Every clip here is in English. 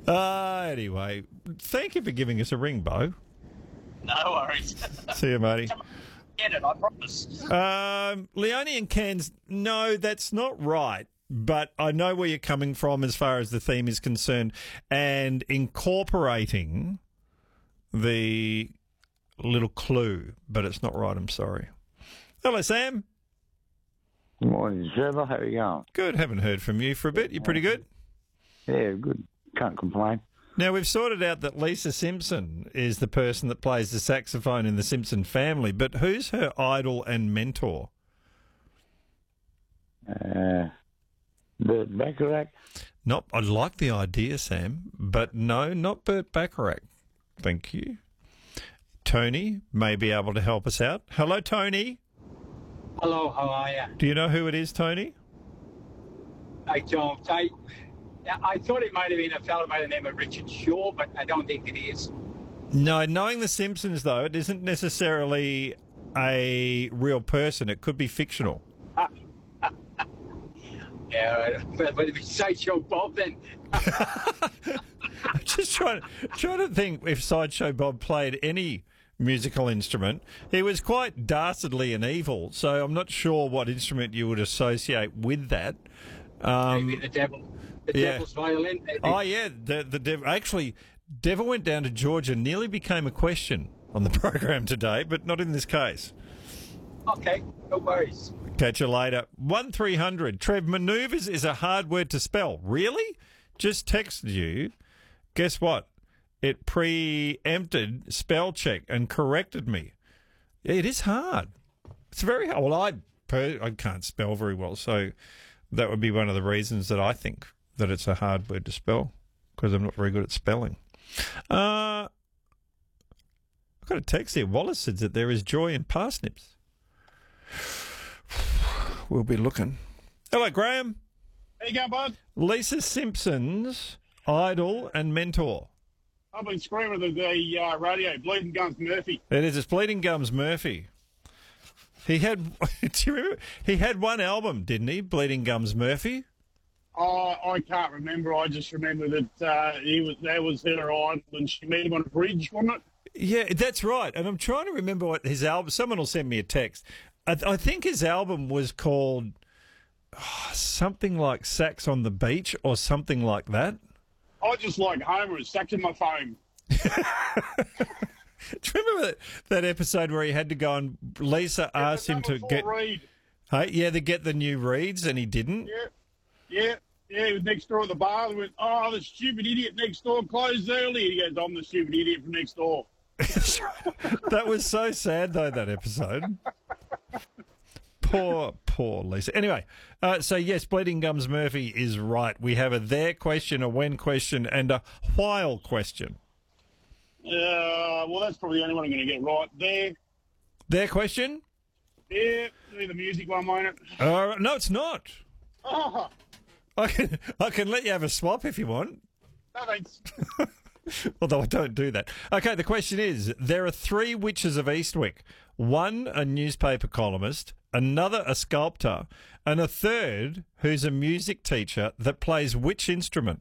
Anyway, thank you for giving us a ring, Bo. No worries. See you, matey. Get it, I promise. Leone and Cairns, no, that's not right. But I know where you're coming from as far as the theme is concerned, and incorporating the little clue, but it's not right, I'm sorry. Hello, Sam. Good morning, Trevor. How are you going? Good. Haven't heard from you for a bit. You pretty good? Yeah, good. Can't complain. Now, we've sorted out that Lisa Simpson is the person that plays the saxophone in the Simpson family, but who's her idol and mentor? Burt Bacharach. Not, I like the idea, Sam, but no, not Burt Bacharach. Thank you. Tony may be able to help us out. Hello, Tony. Hello, how are you? Do you know who it is, Tony? I don't. I thought it might have been a fellow by the name of Richard Shaw, but I don't think it is. No, knowing The Simpsons, though, it isn't necessarily a real person. It could be fictional. Yeah, but it'd be Sideshow Bob then. Just trying to think if Sideshow Bob played any musical instrument. He was quite dastardly and evil, so I'm not sure what instrument you would associate with that. Maybe the devil. Devil's violin. Maybe. Oh, yeah, the devil. Actually, devil went down to Georgia, nearly became a question on the program today, but not in this case. Okay, no worries. Catch you later. 1300. Trev, manoeuvres is a hard word to spell. Really? Just texted you. Guess what? It preempted spell check and corrected me. It is hard. It's very hard. Well, I can't spell very well, so that would be one of the reasons that I think that it's a hard word to spell, because I'm not very good at spelling. I've got a text here. Wallace says that there is joy in parsnips. We'll be looking. Hello, Graham. How you going, bud? Lisa Simpson's idol and mentor. I've been screaming at the radio, Bleeding Gums Murphy. It is. It's Bleeding Gums Murphy. He had. Do you remember? He had one album, didn't he? Bleeding Gums Murphy. Oh, I can't remember. I just remember that that was her idol, and she met him on a bridge, wasn't it? Yeah, that's right. And I'm trying to remember what his album. Someone will send me a text. I think his album was called something like Sax on the Beach or something like that. I just like Homer and Sax in my phone. Do you remember that episode where he had to go and Lisa asked him to get Reed. Hey, yeah, to get the new reeds and he didn't? Yeah. He was next door at the bar. They went, oh, the stupid idiot next door closed early. He goes, I'm the stupid idiot from next door. That was so sad, though, that episode. Poor Lisa. Anyway, so yes, Bleeding Gums Murphy is right. We have a there question, a when question, and a while question. Well, that's probably the only one I'm going to get right. Their question? Yeah, do the music one, won't it? No, it's not. Oh, I can let you have a swap if you want. no thanks. Although I don't do that. Okay, the question is, there are 3 witches of Eastwick. One, a newspaper columnist, another, a sculptor, and a third, who's a music teacher that plays which instrument?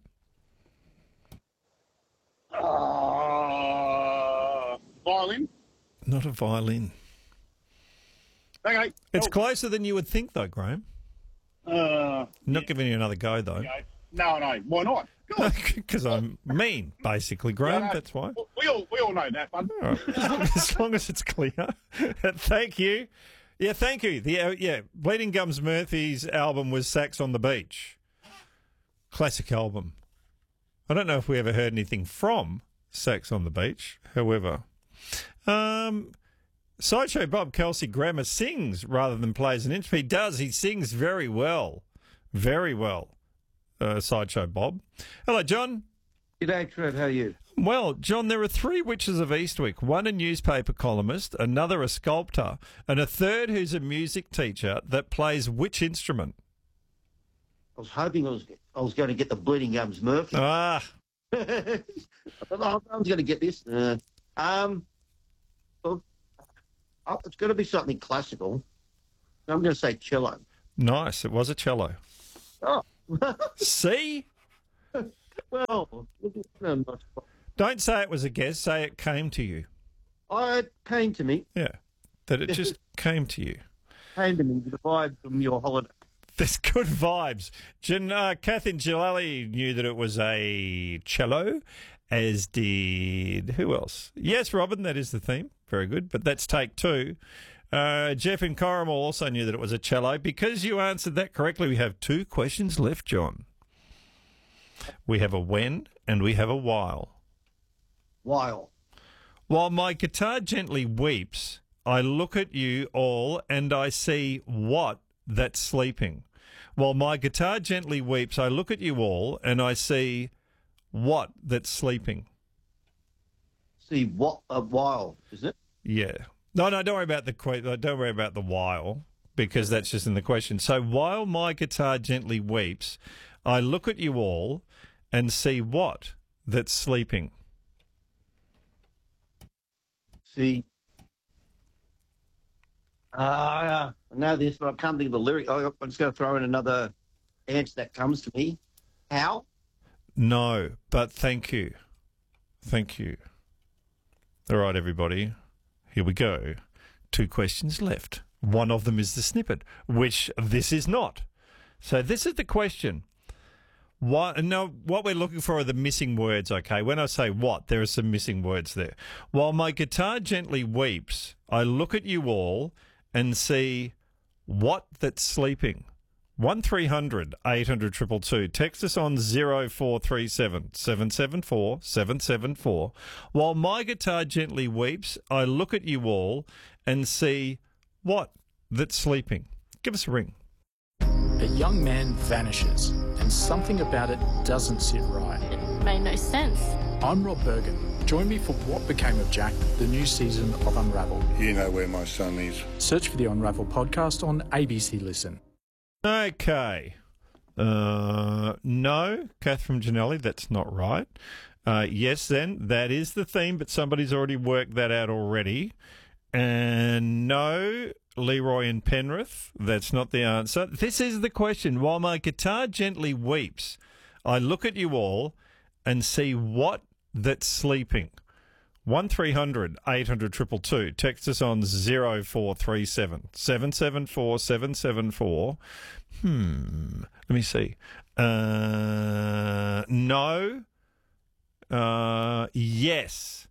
Violin? Not a violin. Okay. It's closer than you would think, though, Graham. Not giving you another go, though. Okay. No. Why not? Because I'm mean, basically, Graham. No. That's why. We all know that, bud. All right. As long as it's clear. Thank you. Yeah, thank you. Bleeding Gums Murphy's album was Sax on the Beach. Classic album. I don't know if we ever heard anything from Sax on the Beach. However, Sideshow Bob Kelsey Grammer sings rather than plays an instrument. He does. He sings very well. Very well. Sideshow Bob. Hello, John. G'day, Trev. How are you? Well, John, there are 3 witches of Eastwick. One, a newspaper columnist, another, a sculptor, and a third who's a music teacher that plays which instrument? I was hoping I was going to get the Bleeding Gums Murphy. Ah. I thought I was going to get this. Well, it's going to be something classical. I'm going to say cello. Nice. It was a cello. Oh. See? Well, Don't say it was a guess. Say it came to you. it came to me. Yeah, that it just came to you. Came to me, the vibe from your holiday. There's good vibes. Kathy Jalali knew that it was a cello, as did who else? Yes, Robin, that is the theme. Very good, but that's take two. Jeff in Corrimal also knew that it was a cello. Because you answered that correctly, we have 2 questions left, John. We have a when and we have a while. While. While my guitar gently weeps, I look at you all and I see what that's sleeping. While my guitar gently weeps, I look at you all and I see what that's sleeping. See what a while, is it? Yeah. No, don't worry about don't worry about the while, because that's just in the question. So while my guitar gently weeps, I look at you all and see what that's sleeping. See. I know this, but I can't think of the lyric. I'm just going to throw in another answer that comes to me. How? No, but thank you. Thank you. All right, everybody. Here we go. 2 questions left. One of them is the snippet, which this is not. So this is the question. What we're looking for are the missing words, okay? When I say what, there are some missing words there. While my guitar gently weeps, I look at you all and see what that's sleeping. 1300 800 222. Text us on 0437 774 774. While my guitar gently weeps, I look at you all and see what that's sleeping. Give us a ring. A young man vanishes, and something about it doesn't sit right. It made no sense. I'm Rob Bergen. Join me for What Became of Jack, the new season of Unravel. You know where my son is. Search for the Unravel podcast on ABC Listen. Okay. No, Kath from Janelli, that's not right. Yes, then, that is the theme, but somebody's already worked that out already. And no, Leroy in Penrith, that's not the answer. This is the question. While my guitar gently weeps, I look at you all and see what that's sleeping. 1300 800 222. Text us on 0437 774 774. Let me see. No. Yes.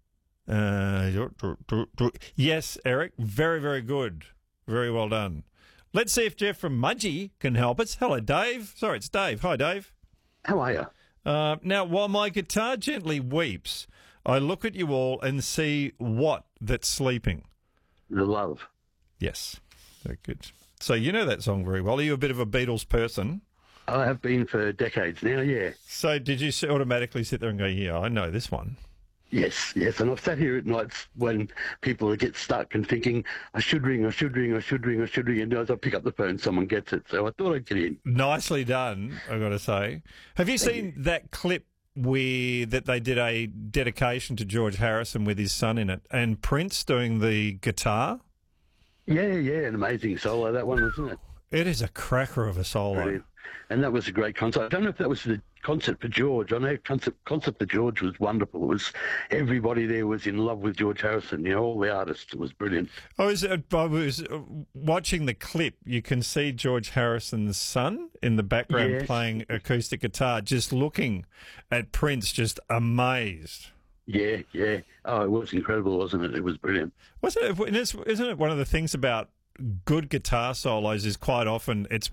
Yes, Eric. Very, very good. Very well done. Let's see if Jeff from Mudgee can help us. Hello, Dave. Sorry, it's Dave. Hi, Dave. How are you? Now, while my guitar gently weeps, I look at you all and see what that's sleeping. The love. Yes. Very good. So you know that song very well. Are you a bit of a Beatles person? I have been for decades now, yeah. So did you automatically sit there and go, yeah, I know this one? Yes. And I've sat here at nights when people get stuck and thinking, I should ring, and as I pick up the phone, someone gets it. So I thought I'd get in. Nicely done, I've got to say. Have you seen that clip that they did a dedication to George Harrison with his son in it, and Prince doing the guitar? Yeah, an amazing solo, that one, wasn't it? It is a cracker of a solo. Brilliant. And that was a great concert. I don't know if that was the concert for George. I know concert for George was wonderful. It was, everybody there was in love with George Harrison, all the artists. It was brilliant. I was watching the clip. You can see George Harrison's son in the background playing acoustic guitar, just looking at Prince, just amazed. Yeah. Oh, it was incredible, wasn't it? It was brilliant. Isn't it one of the things about good guitar solos is quite often it's